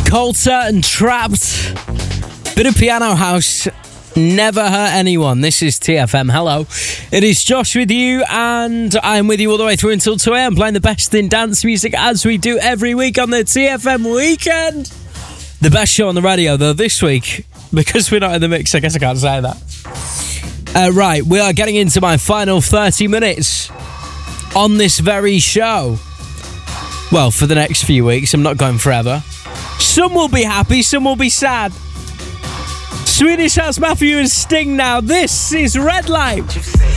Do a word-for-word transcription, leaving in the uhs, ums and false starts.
Coulter and Trapped. Bit of piano house. Never hurt anyone. This is T F M. Hello. It is Josh with you, and I'm with you all the way through until two a.m. playing the best in dance music as we do every week on the T F M weekend. The best show on the radio, though, this week, because we're not in the mix, I guess I can't say that. Uh, right, we are getting into my final thirty minutes on this very show. Well, for the next few weeks. I'm not going forever. Some will be happy, some will be sad. Swedish House Mafia and Sting now. This is Red Light.